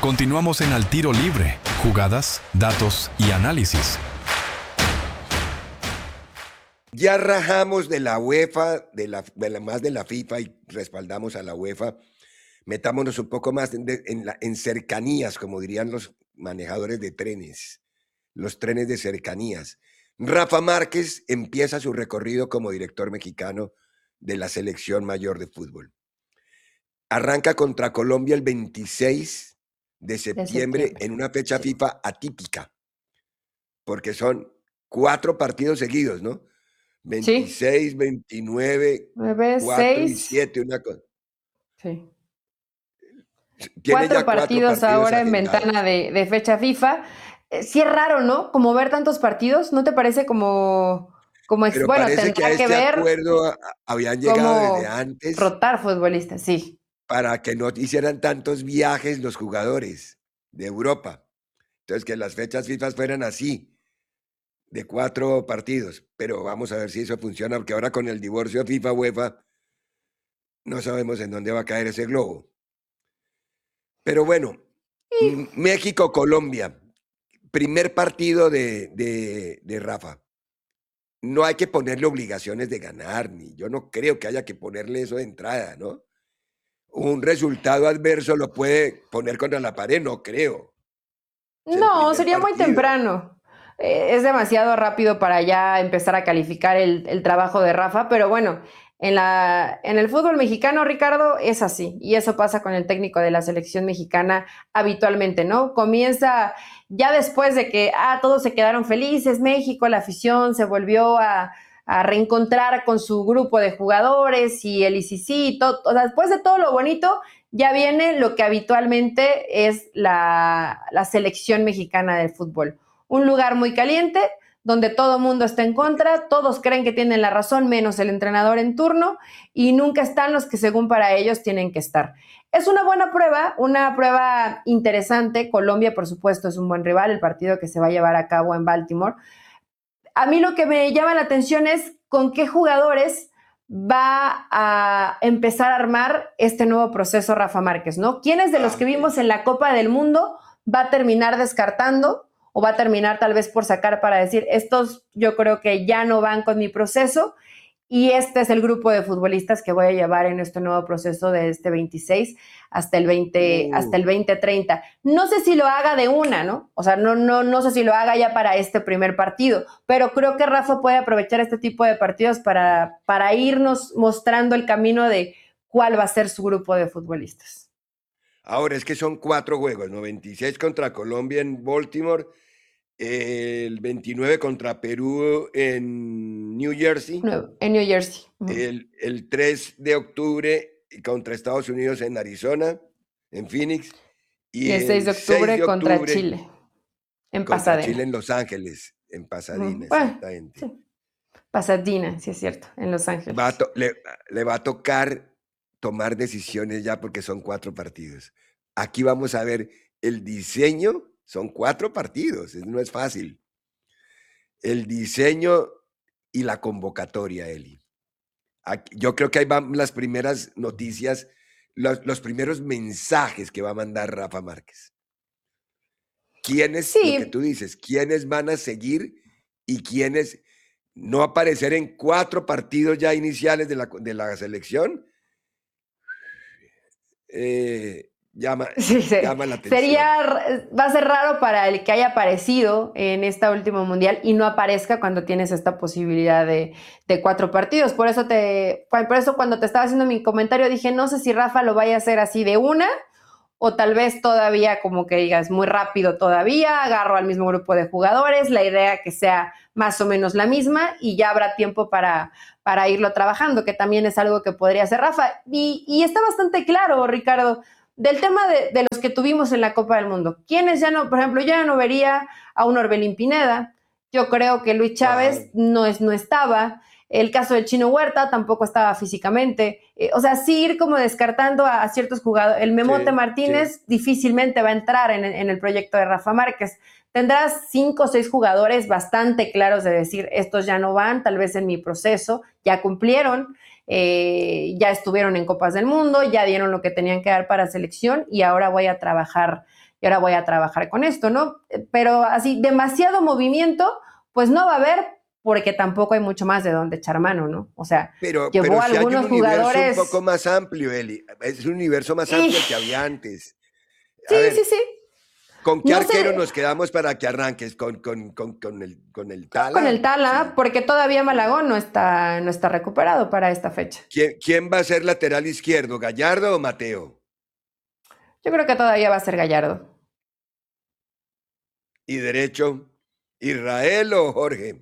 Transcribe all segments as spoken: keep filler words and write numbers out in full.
Continuamos en Al Tiro Libre, jugadas, datos y análisis. Ya rajamos de la UEFA, de la, de la, más de la FIFA y respaldamos a la UEFA. Metámonos un poco más en, de, en, la, en cercanías, como dirían los manejadores de trenes, los trenes de cercanías. Rafa Márquez empieza su recorrido como director mexicano de la selección mayor de fútbol. Arranca contra Colombia el veintiséis de septiembre, de septiembre en una fecha sí. FIFA atípica, porque son cuatro partidos seguidos, ¿no? veintiséis, sí. veintinueve, nueve, cuatro seis. Y siete, una cosa. Sí. Tiene cuatro, ya partidos cuatro partidos ahora agendados. En ventana de, de fecha FIFA. Eh, sí es raro, ¿no? Como ver tantos partidos, ¿no te parece como... como Pero bueno, parece que a este que ver acuerdo habían llegado desde antes. Rotar futbolistas, sí. Para que no hicieran tantos viajes los jugadores de Europa. Entonces, que las fechas FIFA fueran así, de cuatro partidos. Pero vamos a ver si eso funciona, porque ahora con el divorcio FIFA-UEFA no sabemos en dónde va a caer ese globo. Pero bueno, sí. México-Colombia, primer partido de, de, de Rafa. No hay que ponerle obligaciones de ganar, ni yo no creo que haya que ponerle eso de entrada, ¿no? Un resultado adverso lo puede poner contra la pared, no creo. Es no, sería partido. Muy temprano. Eh, es demasiado rápido para ya empezar a calificar el, el trabajo de Rafa, pero bueno, en, la, en el fútbol mexicano, Ricardo, es así, y eso pasa con el técnico de la selección mexicana habitualmente, ¿no? Comienza ya después de que, ah, todos se quedaron felices, México, la afición se volvió a... a reencontrar con su grupo de jugadores y el I C C, todo, o sea, después de todo lo bonito, ya viene lo que habitualmente es la, la selección mexicana de fútbol. Un lugar muy caliente, donde todo el mundo está en contra, todos creen que tienen la razón, menos el entrenador en turno, y nunca están los que según para ellos tienen que estar. Es una buena prueba, una prueba interesante. Colombia, por supuesto, es un buen rival, el partido que se va a llevar a cabo en Baltimore. A mí lo que me llama la atención es con qué jugadores va a empezar a armar este nuevo proceso Rafa Márquez, ¿no? ¿Quiénes de los que vimos en la Copa del Mundo va a terminar descartando o va a terminar tal vez por sacar para decir, estos yo creo que ya no van con mi proceso y este es el grupo de futbolistas que voy a llevar en este nuevo proceso de este veintiséis hasta el veinte, uh. hasta el veinte treinta. No sé si lo haga de una, ¿no? O sea, no, no, no sé si lo haga ya para este primer partido, pero creo que Rafa puede aprovechar este tipo de partidos para, para irnos mostrando el camino de cuál va a ser su grupo de futbolistas. Ahora, es que son cuatro juegos, ¿no? veintiséis contra Colombia en Baltimore, el veintinueve contra Perú en New Jersey. No, en New Jersey. Uh-huh. El, el tres de octubre contra Estados Unidos en Arizona, en Phoenix. Y, y el, el seis de octubre, seis de octubre contra Chile, en contra Pasadena. Chile en Los Ángeles, en Pasadena, uh-huh. exactamente. Bueno, sí. Pasadena, sí es cierto, en Los Ángeles. Va a to- le, le va a tocar tomar decisiones ya porque son cuatro partidos. Aquí vamos a ver el diseño. Son cuatro partidos, no es fácil. El diseño y la convocatoria, Eli. Aquí, yo creo que ahí van las primeras noticias, los, los primeros mensajes que va a mandar Rafa Márquez. ¿Quiénes, sí. lo que tú dices, quiénes van a seguir y quiénes no aparecer en cuatro partidos ya iniciales de la, de la selección? Eh... Llama, sí, sí. llama la atención. Sería, va a ser raro para el que haya aparecido en esta última mundial y no aparezca cuando tienes esta posibilidad de, de cuatro partidos. Por eso, te, por eso cuando te estaba haciendo mi comentario dije, no sé si Rafa lo vaya a hacer así de una o tal vez todavía como que digas muy rápido todavía, agarro al mismo grupo de jugadores, la idea que sea más o menos la misma y ya habrá tiempo para, para irlo trabajando, que también es algo que podría hacer Rafa. Y, y está bastante claro, Ricardo, del tema de, de los que tuvimos en la Copa del Mundo. ¿Quiénes ya no? Por ejemplo, yo ya no vería a un Orbelín Pineda. Yo creo que Luis Chávez no, es, no estaba. El caso del Chino Huerta tampoco estaba físicamente. Eh, o sea, sí ir como descartando a, a ciertos jugadores. El Memote sí, Martínez sí. difícilmente va a entrar en, en el proyecto de Rafa Márquez. Tendrás cinco o seis jugadores bastante claros de decir, estos ya no van, tal vez en mi proceso, ya cumplieron. Eh, ya estuvieron en Copas del Mundo, ya dieron lo que tenían que dar para selección y ahora voy a trabajar y ahora voy a trabajar con esto, ¿no? Pero así, demasiado movimiento, pues no va a haber, porque tampoco hay mucho más de dónde echar mano, ¿no? O sea, Pero, llevó pero a si hay un algunos universo un poco jugadores. más amplio, Eli. Es un universo más Y, amplio el que había antes. sí, A sí, ver, sí. ¿con qué No arquero sé, nos quedamos para que arranques? ¿Con, con, con, con el, con el con el Tala? Tala, Sí. porque todavía Sí. Malagón no está, no está recuperado para esta fecha. ¿Quién, quién va a ser lateral izquierdo, Gallardo o Mateo? Yo creo que todavía va a ser Gallardo. ¿Y derecho, Israel o Jorge?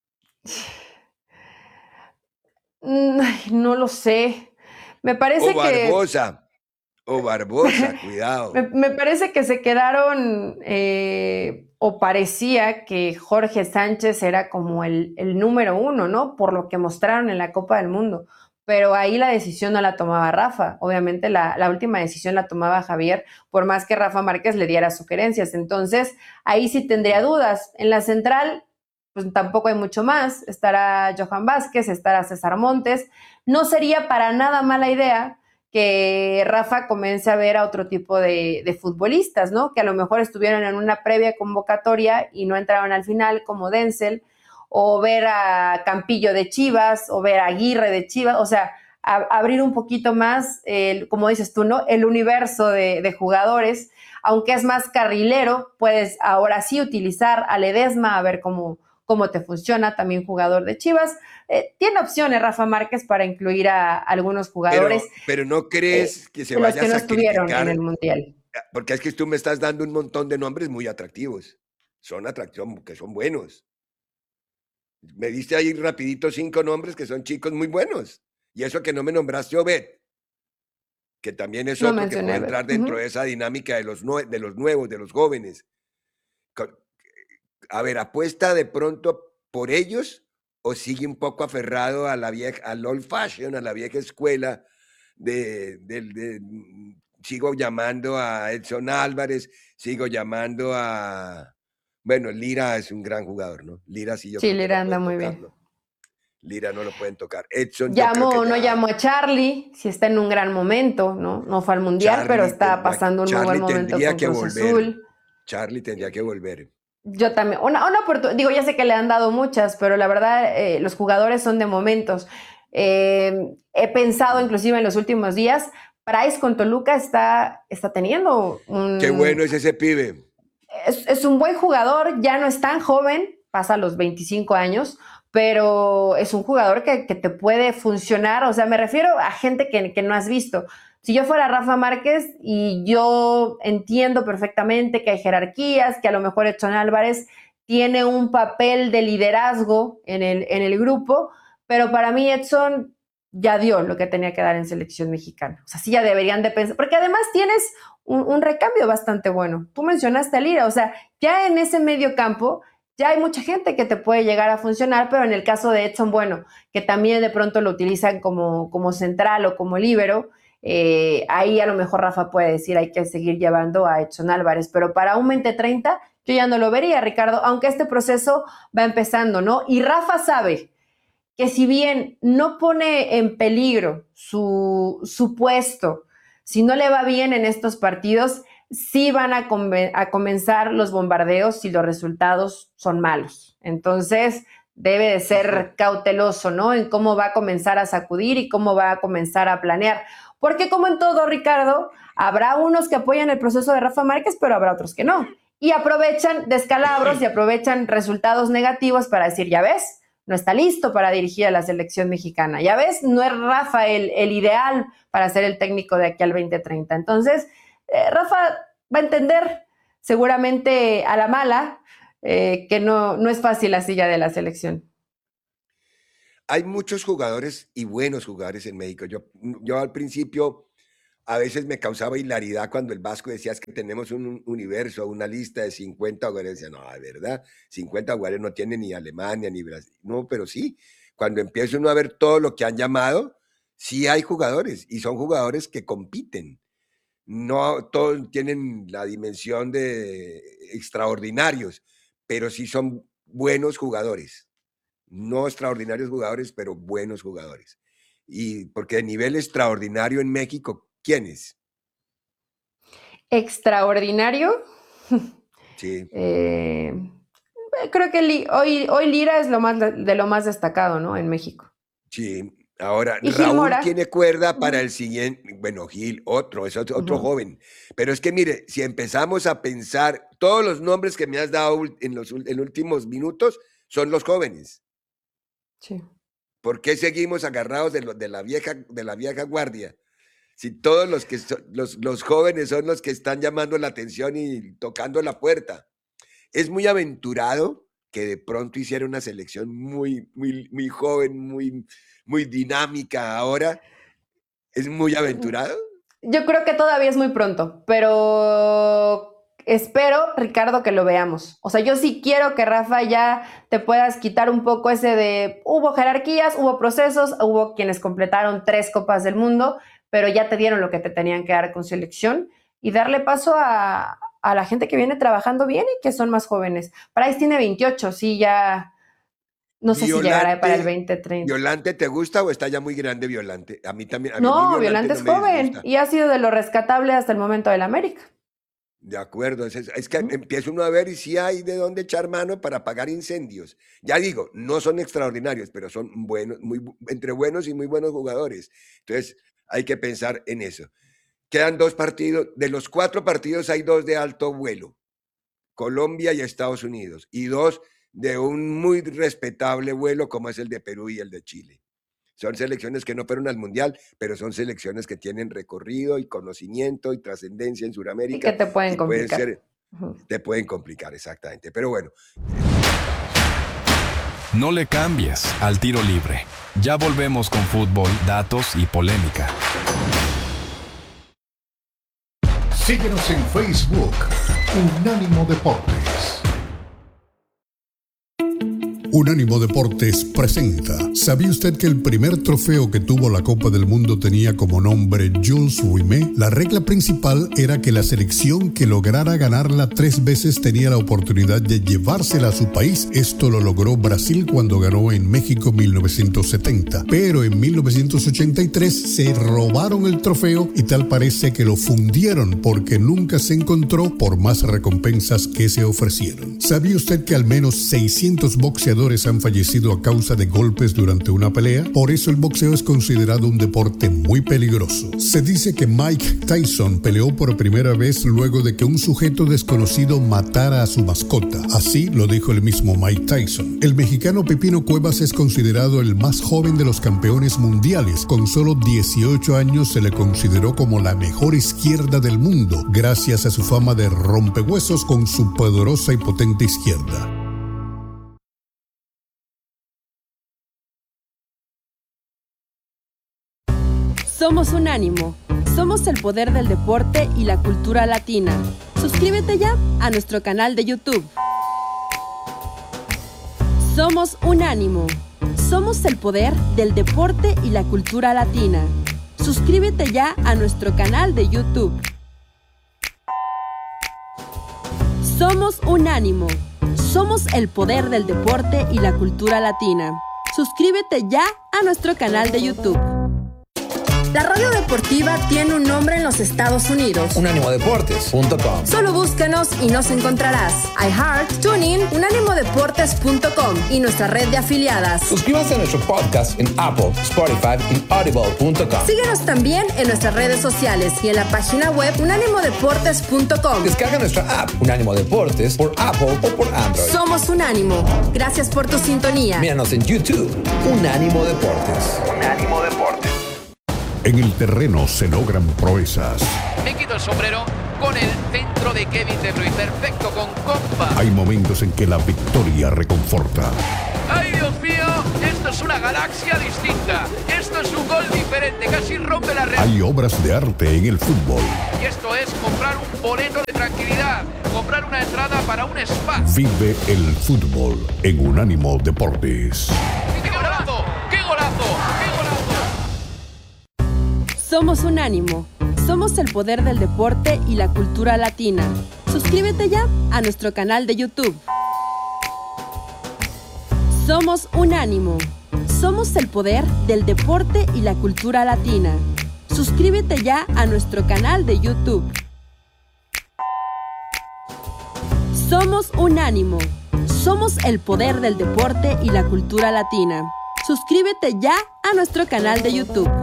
Mm, ay, no lo sé. Me O parece que Barbosa, o Barbosa, cuidado. me, me parece que se quedaron eh, o parecía que Jorge Sánchez era como el, el número uno, ¿no? Por lo que mostraron en la Copa del Mundo. Pero ahí la decisión no la tomaba Rafa. Obviamente la, la última decisión la tomaba Javier, por más que Rafa Márquez le diera sugerencias. Entonces, ahí sí tendría dudas. En la central, pues tampoco hay mucho más. Estará Johan Vázquez, estará César Montes. No sería para nada mala idea que Rafa comience a ver a otro tipo de, de, futbolistas, ¿no? Que a lo mejor estuvieron en una previa convocatoria y no entraron al final, como Denzel, o ver a Campillo de Chivas, o ver a Aguirre de Chivas, o sea, a, a abrir un poquito más, el, como dices tú, ¿no? El universo de, de jugadores, aunque es más carrilero, puedes ahora sí utilizar a Ledesma, a ver cómo, cómo te funciona, también jugador de Chivas. Eh, tiene opciones Rafa Márquez para incluir a, a algunos jugadores Pero, pero ¿no eh, crees que se de los vaya a que no estuvieron en el sacrificar? Mundial. Porque es que tú me estás dando un montón de nombres muy atractivos. Son atractivos, que son buenos. Me diste ahí rapidito cinco nombres que son chicos muy buenos. Y eso que no me nombraste Obed, que también es No otro que mencioné puede a Ver. entrar Uh dentro -huh. de esa dinámica de los, nue de los nuevos, de los jóvenes. A ver, ¿apuesta de pronto por ellos o sigue un poco aferrado a la vieja, al old fashion, a la vieja escuela de, de, de, sigo llamando a Edson Álvarez, sigo llamando a, bueno, Lira es un gran jugador, ¿no? Lira sí yo Sí, creo que no Lira anda pueden muy bien. tocarlo. Lira no lo pueden tocar. Edson yo creo Llamo que o no ya llamo a Charlie, si está en un gran momento, ¿no? No fue al Mundial, pero Charlie está tendría, pasando un muy buen Charlie momento tendría con que Cruz volver. Azul. Charlie tendría que volver. Yo también, una, una oportunidad, digo, ya sé que le han dado muchas, pero la verdad, eh, los jugadores son de momentos. Eh, he pensado inclusive en los últimos días, Price con Toluca está, está teniendo Qué un, bueno es ese pibe. es, es un buen jugador, ya no es tan joven, pasa los veinticinco años, pero es un jugador que, que te puede funcionar, o sea, me refiero a gente que, que no has visto. Si yo fuera Rafa Márquez y yo entiendo perfectamente que hay jerarquías, que a lo mejor Edson Álvarez tiene un papel de liderazgo en el, en el grupo, pero para mí Edson ya dio lo que tenía que dar en selección mexicana. O sea, sí ya deberían de pensar, porque además tienes un, un recambio bastante bueno. Tú mencionaste a Lira, o sea, ya en ese medio campo ya hay mucha gente que te puede llegar a funcionar, pero en el caso de Edson, bueno, que también de pronto lo utilizan como, como central o como líbero, eh, ahí a lo mejor Rafa puede decir hay que seguir llevando a Edson Álvarez, pero para un veinte treinta yo ya no lo vería, Ricardo, aunque este proceso va empezando, ¿no? Y Rafa sabe que si bien no pone en peligro su, su puesto, si no le va bien en estos partidos, sí van a, a comenzar los bombardeos si los resultados son malos. Entonces, debe de ser cauteloso, ¿no? En cómo va a comenzar a sacudir y cómo va a comenzar a planear. Porque como en todo, Ricardo, habrá unos que apoyan el proceso de Rafa Márquez, pero habrá otros que no. Y aprovechan descalabros y aprovechan resultados negativos para decir, ya ves, no está listo para dirigir a la selección mexicana. Ya ves, no es Rafa el, el ideal para ser el técnico de aquí al veinte treinta. Entonces, eh, Rafa va a entender seguramente a la mala eh, que no, no es fácil la silla de la selección. Hay muchos jugadores y buenos jugadores en México. Yo, yo al principio a veces me causaba hilaridad cuando el Vasco decía es que tenemos un universo, una lista de cincuenta jugadores. Decía, no, de verdad, cincuenta jugadores no tiene ni Alemania ni Brasil. No, pero sí, cuando empieza uno a ver todo lo que han llamado, sí hay jugadores y son jugadores que compiten. No todos tienen la dimensión de extraordinarios, pero sí son buenos jugadores. No extraordinarios jugadores, pero buenos jugadores. Y porque de nivel extraordinario en México, ¿quiénes? Extraordinario. Sí. Eh, creo que li, hoy, hoy Lira es lo más de lo más destacado, ¿no? En México. Sí. Ahora, Y Gil Raúl Mora. tiene cuerda para el siguiente. Bueno, Gil, otro, es otro, otro Ujú. joven. Pero es que mire, si empezamos a pensar, todos los nombres que me has dado en los en últimos minutos son los jóvenes. Sí. ¿Por qué seguimos agarrados de, lo, de, la, vieja, de la vieja guardia? Si todos los, que so, los, los jóvenes son los que están llamando la atención y tocando la puerta. Es muy aventurado que de pronto hiciera una selección muy, muy, muy joven, muy, muy dinámica ahora. ¿Es muy aventurado? Yo creo que todavía es muy pronto, pero espero, Ricardo, que lo veamos. O sea, yo sí quiero que Rafa ya te puedas quitar un poco ese de hubo jerarquías, hubo procesos, hubo quienes completaron tres Copas del Mundo, pero ya te dieron lo que te tenían que dar con selección y darle paso a, a la gente que viene trabajando bien y que son más jóvenes. Price tiene veintiocho, sí, ya no sé Violante, si llegará para el veinte treinta. ¿Violante te gusta o está ya muy grande Violante? A mí también. A no, mí Violante, Violante no es joven disgusta. Y ha sido de lo rescatable hasta el momento del América. De acuerdo, es, es que ¿Mm? empieza uno a ver y sí hay de dónde echar mano para apagar incendios. Ya digo, no son extraordinarios, pero son buenos, muy, entre buenos y muy buenos jugadores. Entonces hay que pensar en eso. Quedan dos partidos, de los cuatro partidos hay dos de alto vuelo, Colombia y Estados Unidos, y dos de un muy respetable vuelo como es el de Perú y el de Chile. Son selecciones que no fueron al Mundial, pero son selecciones que tienen recorrido y conocimiento y trascendencia en Sudamérica. Y que te pueden complicar. Pueden ser, uh-huh. Te pueden complicar, exactamente. Pero bueno. No le cambies al tiro libre. Ya volvemos con fútbol, datos y polémica. Síguenos en Facebook, Unánimo Deportes. Unánimo Deportes presenta. ¿Sabía usted que el primer trofeo que tuvo la Copa del Mundo tenía como nombre Jules Rimet? La regla principal era que la selección que lograra ganarla tres veces tenía la oportunidad de llevársela a su país. Esto lo logró Brasil cuando ganó en México mil novecientos setenta. Pero en mil novecientos ochenta y tres se robaron el trofeo y tal parece que lo fundieron porque nunca se encontró por más recompensas que se ofrecieron. ¿Sabía usted que al menos seiscientos boxeadores han fallecido a causa de golpes durante una pelea? Por eso el boxeo es considerado un deporte muy peligroso. Se dice que Mike Tyson peleó por primera vez luego de que un sujeto desconocido matara a su mascota. Así lo dijo el mismo Mike Tyson. El mexicano Pepino Cuevas es considerado el más joven de los campeones mundiales. Con solo dieciocho años se le consideró como la mejor izquierda del mundo, gracias a su fama de rompehuesos con su poderosa y potente izquierda. Somos Unánimo. Somos el poder del deporte y la cultura latina. Suscríbete ya a nuestro canal de YouTube. Somos Unánimo. Somos el poder del deporte y la cultura latina. Suscríbete ya a nuestro canal de YouTube. Somos Unánimo. Somos el poder del deporte y la cultura latina. Suscríbete ya a nuestro canal de YouTube. La radio deportiva tiene un nombre en los Estados Unidos. unánimo deportes punto com. Solo búscanos y nos encontrarás. iHeart, TuneIn, unánimo deportes punto com y nuestra red de afiliadas. Suscríbanse a nuestro podcast en Apple, Spotify y audible punto com. Síguenos también en nuestras redes sociales y en la página web unánimo deportes punto com. Descarga nuestra app Unánimo Deportes por Apple o por Android. Somos Unánimo. Gracias por tu sintonía. Míranos en YouTube. Unánimo Deportes. Unánimo Deportes. En el terreno se logran proezas. Me quito el sombrero con el centro de Kevin De Bruyne. Perfecto con compa. Hay momentos en que la victoria reconforta. ¡Ay, Dios mío! Esto es una galaxia distinta. Esto es un gol diferente. Casi rompe la red. Hay obras de arte en el fútbol. Y esto es comprar un boleto de tranquilidad. Comprar una entrada para un spa. Vive el fútbol en Unánimo Deportes. ¡Qué golazo! ¡Qué golazo! ¡Qué golazo! Somos Unánimo. Somos el poder del deporte y la cultura latina. Suscríbete ya a nuestro canal de YouTube. Somos Unánimo. Somos el poder del deporte y la cultura latina. Suscríbete ya a nuestro canal de YouTube. Somos Unánimo. Somos el poder del deporte y la cultura latina. Suscríbete ya a nuestro canal de YouTube.